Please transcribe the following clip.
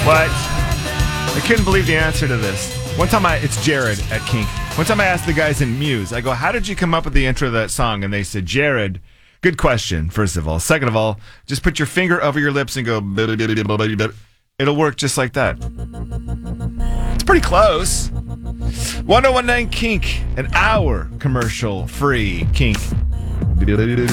What? I couldn't believe the answer to this. It's Jared at Kink. One time I asked the guys in Muse, I go, how did you come up with the intro to that song? And they said, Jared, good question, first of all. Second of all, just put your finger over your lips and go, it'll work just like that. It's pretty close. 1019 Kink, an hour commercial free Kink.